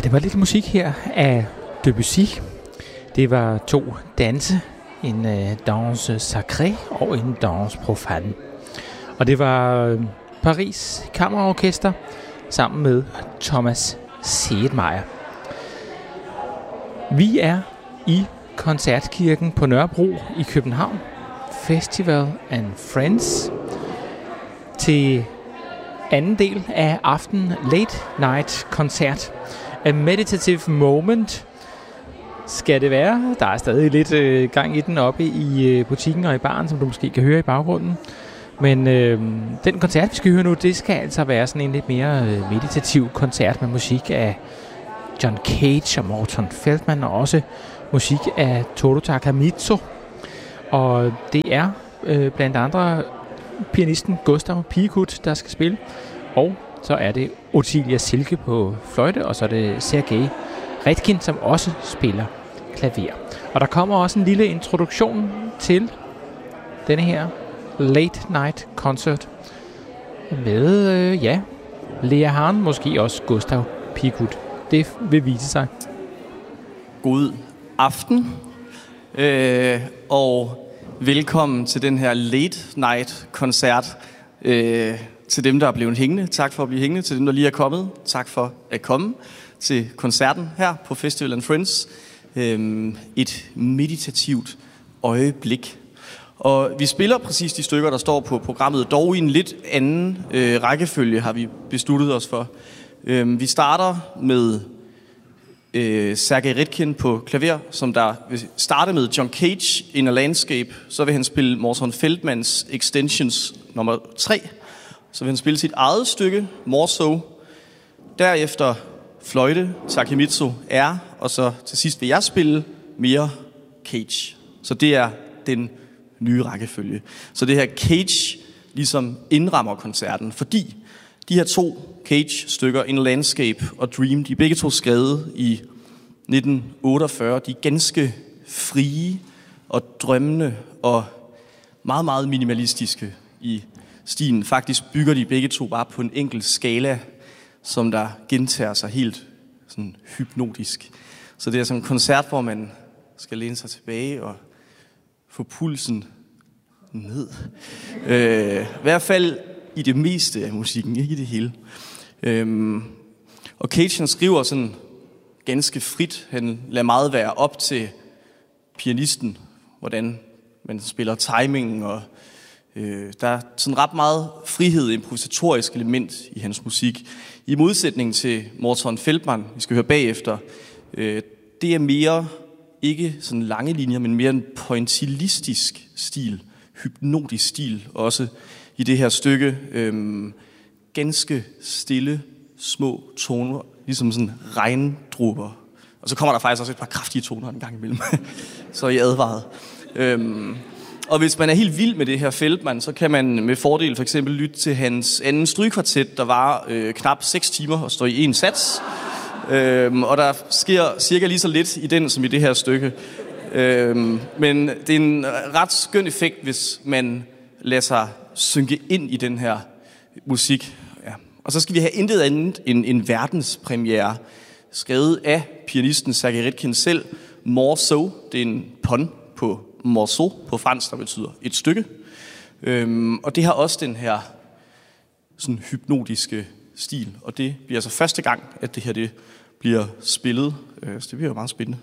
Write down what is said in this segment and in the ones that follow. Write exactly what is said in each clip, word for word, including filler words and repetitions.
det var lidt musik her af Debussy. Det var to danse, en uh, danse sacré og en danse profane. Og det var uh, Paris Kammerorkester sammen med Thomas Sedmeier. Vi er i Koncertkirken på Nørrebro i København. Festival and Friends. Til anden del af aften Late Night Koncert. A Meditative Moment skal det være. Der er stadig lidt øh, gang i den oppe i øh, butikken og i baren, som du måske kan høre i baggrunden. Men øh, den koncert, vi skal høre nu, det skal altså være sådan en lidt mere øh, meditativ koncert med musik af John Cage og Morton Feldman, og også musik af Toru Takemitsu. Og det er øh, blandt andre pianisten Gustav Piekut, der skal spille. Og så er det Ottilia Silke på fløjte, og så er det Sergej Redkin, som også spiller klaver. Og der kommer også en lille introduktion til denne her Late Night Concert med, øh, ja, Lea Hahn, måske også Gustav Piekut. Det vil vise sig. God aften, øh, og velkommen til den her Late Night Koncert. Øh, til dem, der er blevet hængende, tak for at blive hængende. Til dem, der lige er kommet, tak for at komme til koncerten her på Festival and Friends. Øh, et meditativt øjeblik. Og vi spiller præcis de stykker, der står på programmet, dog i en lidt anden øh, rækkefølge, har vi besluttet os for. Øh, vi starter med øh, Sergej Redkin på klaver, som der vil starte med John Cage in a Landscape. Så vil han spille Morton Feldmans Extensions nummer tre. Så vil han spille sit eget stykke, More So. Derefter fløjte, Takemitsu R, og så til sidst vil jeg spille mere Cage. Så det er den nye rækkefølge. Så det her Cage ligesom indrammer koncerten, fordi de her to Cage-stykker, In Landscape og Dream, de er begge to skrevet i nitten otteogfyrre. De er ganske frie og drømmende og meget, meget minimalistiske i stilen. Faktisk bygger de begge to bare på en enkelt skala, som der gentager sig helt sådan hypnotisk. Så det er sådan en koncert, hvor man skal læne sig tilbage og få pulsen ned. Øh, I hvert fald i det meste af musikken, ikke i det hele. Øhm, og Cage, han skriver sådan ganske frit. Han lader meget være op til pianisten, hvordan man spiller timingen, og øh, der er sådan ret meget frihed, improvisatorisk element i hans musik. I modsætning til Morton Feldman, vi skal høre bagefter, øh, det er mere ikke sådan lange linjer, men mere en pointillistisk stil, hypnotisk stil, også i det her stykke. Øhm, ganske stille, små toner, ligesom sådan regndrupper. Og så kommer der faktisk også et par kraftige toner en gang imellem, så er I advaret. Øhm, og hvis man er helt vild med det her Feldman, så kan man med fordel for eksempel lytte til hans anden strygekvartet, der var øh, knap seks timer og står i en sats. Øhm, og der sker cirka lige så lidt i den, som i det her stykke. Øhm, men det er en ret skøn effekt, hvis man lader sig synke ind i den her musik. Ja. Og så skal vi have intet andet end en verdenspremiere, skrevet af pianisten Sergej Redkin selv. More So, det er en pun på morceau på fransk, der betyder et stykke. Øhm, og det har også den her sådan hypnotiske stil, og det bliver altså første gang, at det her det bliver spillet. Øh, så det bliver jo meget spændende.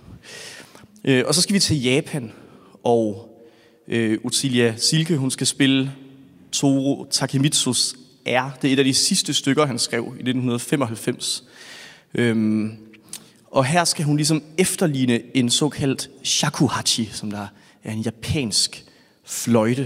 Øh, og så skal vi til Japan, og øh, Ottilia Silke, hun skal spille Toru Takemitsus R. Det er et af de sidste stykker, han skrev i nitten femoghalvfems. Øhm, og her skal hun ligesom efterligne en såkaldt shakuhachi, som der er en japansk fløjte.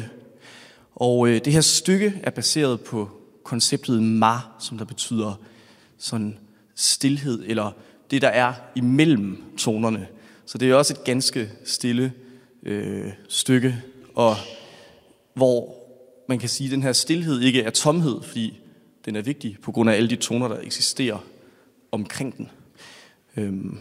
Og øh, det her stykke er baseret på konceptet ma, som der betyder sådan stilhed, eller det, der er imellem tonerne. Så det er også et ganske stille øh, stykke, og hvor man kan sige, at den her stilhed ikke er tomhed, fordi den er vigtig på grund af alle de toner, der eksisterer omkring den. Øhm.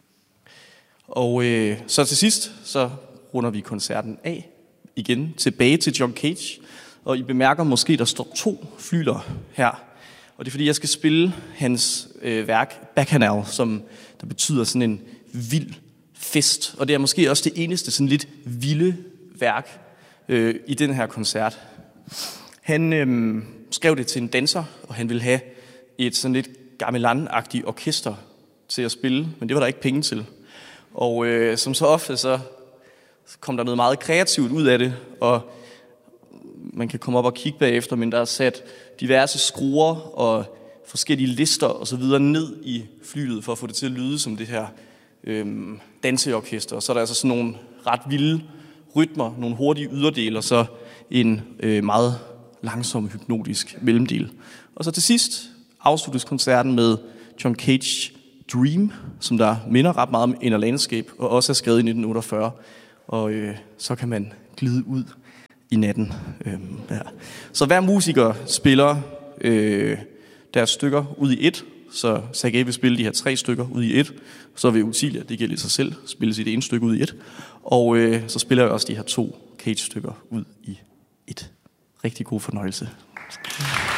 Og øh, så til sidst, så runder vi koncerten af igen, tilbage til John Cage. Og I bemærker måske, der står to flyler her. Og det er fordi, jeg skal spille hans øh, værk, Bacchanal, som der betyder sådan en vild fest. Og det er måske også det eneste sådan lidt vilde værk øh, i den her koncert. Han øh, skrev det til en danser, og han ville have et sådan lidt gamelan-agtigt orkester til at spille, men det var der ikke penge til. Og øh, som så ofte, så kom der noget meget kreativt ud af det, og man kan komme op og kigge bagefter, men der er sat diverse skruer og forskellige lister og så videre ned i flyet, for at få det til at lyde som det her øh, danseorkester. Og så er der altså sådan nogle ret vilde rytmer, nogle hurtige yderdele, og så en øh, meget langsom hypnotisk mellemdel. Og så til sidst afsluttes koncerten med John Cage Dream, som der minder ret meget om Inner Landscape, og også er skrevet i nitten otteogfyrre. Og øh, så kan man glide ud i natten. Øh, ja. Så hver musiker spiller øh, deres stykker ud i et, så Sergej vil spille de her tre stykker ud i et, så vil Utilia, det gælder sig selv, spille sit ene stykke ud i et, og øh, så spiller jeg også de her to Cage-stykker ud i et. Rigtig god fornøjelse.